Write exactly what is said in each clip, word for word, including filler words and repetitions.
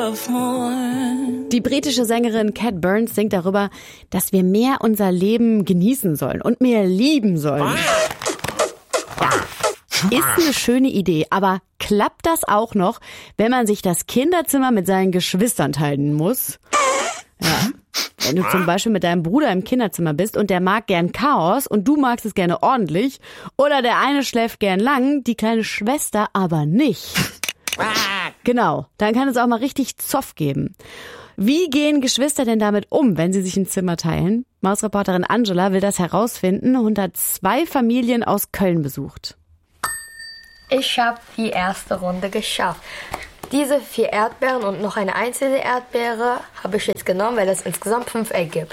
love more. Die britische Sängerin Cat Burns singt darüber, dass wir mehr unser Leben genießen sollen und mehr lieben sollen. Ja, ist eine schöne Idee, aber klappt das auch noch, wenn man sich das Kinderzimmer mit seinen Geschwistern teilen muss? Ja. Wenn du zum Beispiel mit deinem Bruder im Kinderzimmer bist und der mag gern Chaos und du magst es gerne ordentlich, oder der eine schläft gern lang, die kleine Schwester aber nicht. Genau, dann kann es auch mal richtig Zoff geben. Wie gehen Geschwister denn damit um, wenn sie sich ein Zimmer teilen? Mausreporterin Angela will das herausfinden und hat zwei Familien aus Köln besucht. Ich habe die erste Runde geschafft. Diese vier Erdbeeren und noch eine einzelne Erdbeere habe ich jetzt genommen, weil es insgesamt fünf ergibt.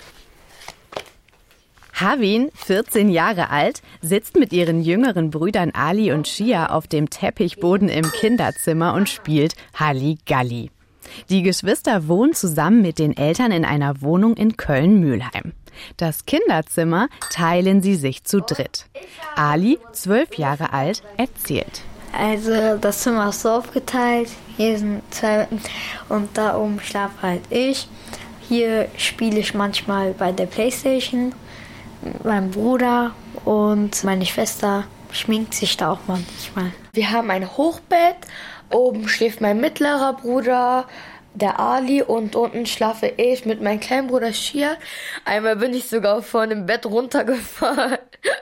Havin, vierzehn Jahre alt, sitzt mit ihren jüngeren Brüdern Ali und Shia auf dem Teppichboden im Kinderzimmer und spielt Halligalli. Die Geschwister wohnen zusammen mit den Eltern in einer Wohnung in Köln-Mühlheim. Das Kinderzimmer teilen sie sich zu dritt. Ali, zwölf Jahre alt, erzählt. Also das Zimmer ist so aufgeteilt, hier sind zwei Betten und da oben schlafe halt ich. Hier spiele ich manchmal bei der Playstation, mein Bruder und meine Schwester schminkt sich da auch manchmal. Wir haben ein Hochbett, oben schläft mein mittlerer Bruder, der Ali, und unten schlafe ich mit meinem kleinen Bruder Shia. Einmal bin ich sogar von dem Bett runtergefallen.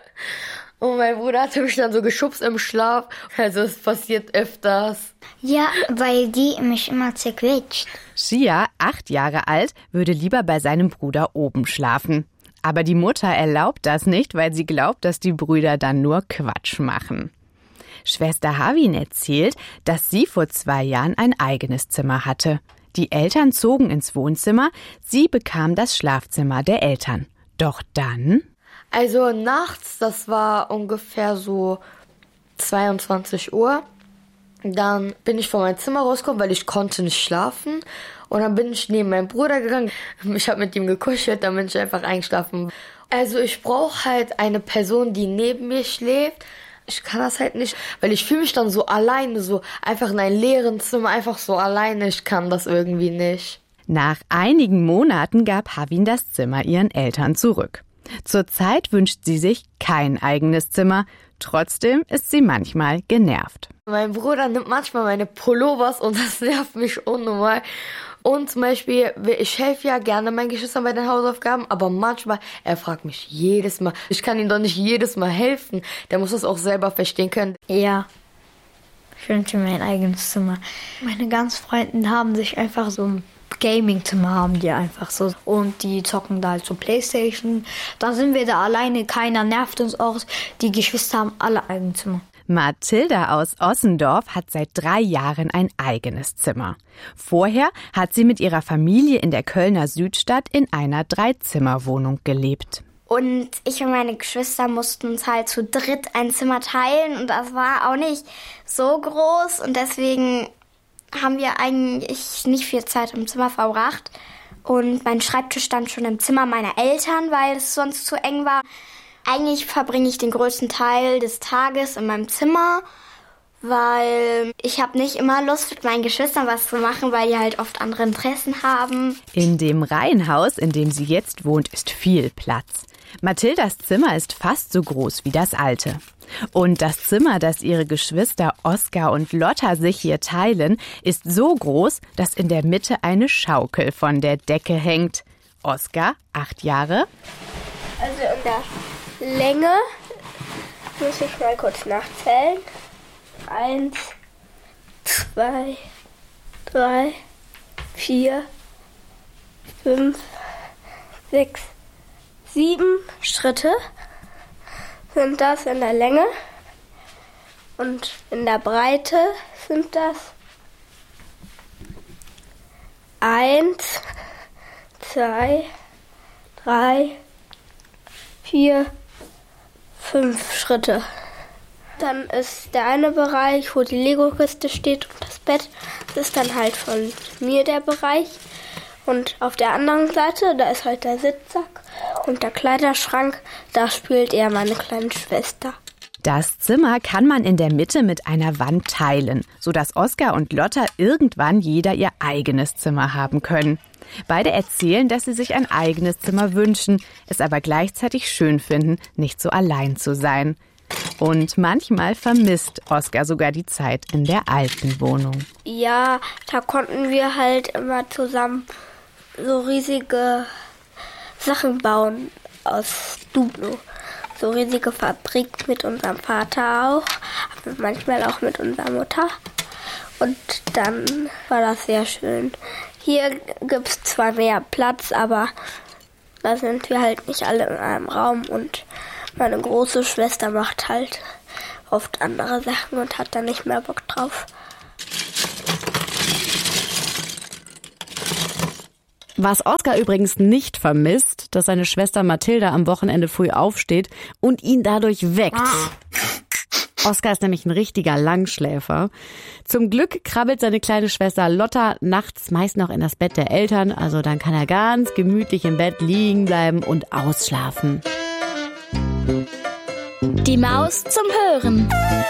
Und mein Bruder hatte mich dann so geschubst im Schlaf. Also es passiert öfters. Ja, weil die mich immer zerquetscht. Shia, acht Jahre alt, würde lieber bei seinem Bruder oben schlafen. Aber die Mutter erlaubt das nicht, weil sie glaubt, dass die Brüder dann nur Quatsch machen. Schwester Havin erzählt, dass sie vor zwei Jahren ein eigenes Zimmer hatte. Die Eltern zogen ins Wohnzimmer, sie bekam das Schlafzimmer der Eltern. Doch dann... Also nachts, das war ungefähr so zweiundzwanzig Uhr. Dann bin ich von meinem Zimmer rausgekommen, weil ich konnte nicht schlafen. Und dann bin ich neben meinen Bruder gegangen. Ich habe mit ihm gekuschelt, dann bin ich einfach eingeschlafen. Also ich brauche halt eine Person, die neben mir schläft. Ich kann das halt nicht, weil ich fühle mich dann so alleine, so einfach in einem leeren Zimmer, einfach so alleine. Ich kann das irgendwie nicht. Nach einigen Monaten gab Havin das Zimmer ihren Eltern zurück. Zurzeit wünscht sie sich kein eigenes Zimmer. Trotzdem ist sie manchmal genervt. Mein Bruder nimmt manchmal meine Pullovers und das nervt mich unnormal. Und zum Beispiel, ich helfe ja gerne meinen Geschwistern bei den Hausaufgaben, aber manchmal, er fragt mich jedes Mal. Ich kann ihm doch nicht jedes Mal helfen. Der muss das auch selber verstehen können. Ja, ich wünsche mir ein eigenes Zimmer. Meine ganzen Freunde haben sich einfach so ein Gaming-Zimmer haben die einfach so. Und die zocken da halt so Playstation. Dann sind wir da alleine, keiner nervt uns auch. Die Geschwister haben alle ein Zimmer. Mathilda aus Ossendorf hat seit drei Jahren ein eigenes Zimmer. Vorher hat sie mit ihrer Familie in der Kölner Südstadt in einer Dreizimmerwohnung gelebt. Und ich und meine Geschwister mussten uns halt zu dritt ein Zimmer teilen. Und das war auch nicht so groß. Und deswegen haben wir eigentlich nicht viel Zeit im Zimmer verbracht. Und mein Schreibtisch stand schon im Zimmer meiner Eltern, weil es sonst zu eng war. Eigentlich verbringe ich den größten Teil des Tages in meinem Zimmer, weil ich habe nicht immer Lust, mit meinen Geschwistern was zu machen, weil die halt oft andere Interessen haben. In dem Reihenhaus, in dem sie jetzt wohnt, ist viel Platz. Mathildas Zimmer ist fast so groß wie das alte. Und das Zimmer, das ihre Geschwister Oskar und Lotta sich hier teilen, ist so groß, dass in der Mitte eine Schaukel von der Decke hängt. Oskar, acht Jahre. Also in der Länge muss ich mal kurz nachzählen. Eins, zwei, drei, vier, fünf, sechs, sieben Schritte sind das in der Länge. Und in der Breite sind das eins, zwei, drei, vier, fünf Schritte. Dann ist der eine Bereich, wo die Lego-Kiste steht und das Bett. Das ist dann halt von mir der Bereich. Und auf der anderen Seite, da ist halt der Sitzsack und der Kleiderschrank. Da spielt eher meine kleine Schwester. Das Zimmer kann man in der Mitte mit einer Wand teilen, sodass Oskar und Lotta irgendwann jeder ihr eigenes Zimmer haben können. Beide erzählen, dass sie sich ein eigenes Zimmer wünschen, es aber gleichzeitig schön finden, nicht so allein zu sein. Und manchmal vermisst Oskar sogar die Zeit in der alten Wohnung. Ja, da konnten wir halt immer zusammen so riesige Sachen bauen aus Duplo. So riesige Fabrik mit unserem Vater auch, aber manchmal auch mit unserer Mutter. Und dann war das sehr schön. Hier gibt es zwar mehr Platz, aber da sind wir halt nicht alle in einem Raum. Und meine große Schwester macht halt oft andere Sachen und hat dann nicht mehr Bock drauf. Was Oskar übrigens nicht vermisst, dass seine Schwester Mathilda am Wochenende früh aufsteht und ihn dadurch weckt. Oskar ist nämlich ein richtiger Langschläfer. Zum Glück krabbelt seine kleine Schwester Lotta nachts meist noch in das Bett der Eltern, also dann kann er ganz gemütlich im Bett liegen bleiben und ausschlafen. Die Maus zum Hören.